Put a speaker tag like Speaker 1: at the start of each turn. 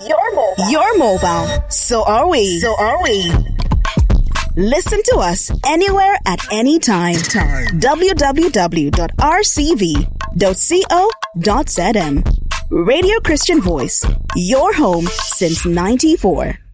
Speaker 1: You're mobile. So are we. Listen to us anywhere at any time. www.rcv.co.zm. Radio Christian Voice, your home since 94.